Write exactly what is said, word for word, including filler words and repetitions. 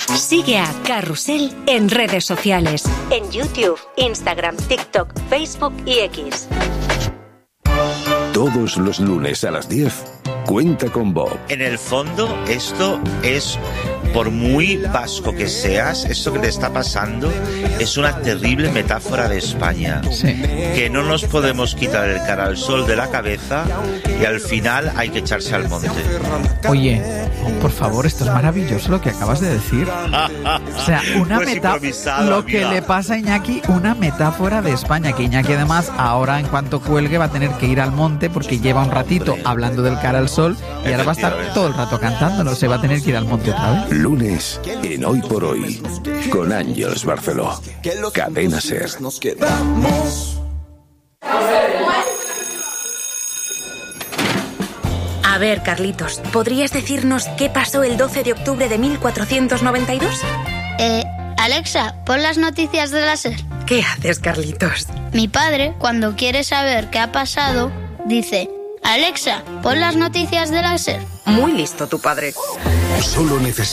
Sigue a Carrusel en redes sociales. En YouTube, Instagram, TikTok, Facebook y X. Todos los lunes a las diez, Cuenta con Bob. En el fondo, esto es, por muy vasco que seas, esto que te está pasando es una terrible metáfora de España. Sí. Que no nos podemos quitar el cara al sol de la cabeza y al final hay que echarse al monte. Oye, por favor, esto es maravilloso lo que acabas de decir. O sea, una Pues metáfora, lo que amiga. le pasa a Iñaki, una metáfora de España, que Iñaki además ahora en cuanto cuelgue va a tener que ir al monte porque lleva un ratito Hombre. hablando del cara al sol y ahora va a estar todo el rato cantándolo, se va a tener que ir al monte otra vez. Lunes en Hoy por Hoy con Ángeles Barceló. Cadena Ser. A ver, Carlitos, ¿podrías decirnos qué pasó el doce de octubre de mil cuatrocientos noventa y dos? Eh, Alexa, pon las noticias de la SER. ¿Qué haces, Carlitos? Mi padre, cuando quiere saber qué ha pasado, dice: Alexa, pon las noticias de la SER. Muy listo tu padre. Solo necesitas